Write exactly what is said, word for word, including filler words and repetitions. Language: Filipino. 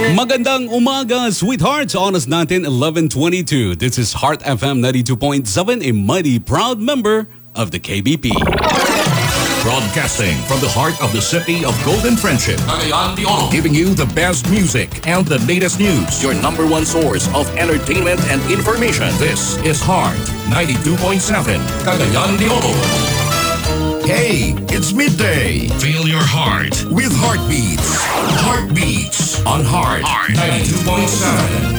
Magandang umaga, sweethearts. Oras natin, eleven twenty-two. This is Heart F M ninety-two point seven, a mighty proud member of the K B P. Broadcasting from the heart of the city of Golden Friendship, Cagayan de Oro, giving you the best music and the latest news. Your number one source of entertainment and information. This is Heart ninety-two point seven, Cagayan de Oro. Hey, it's midday. Feel your heart with Heartbeats. Heartbeats on Heart, Heart ninety-two point seven.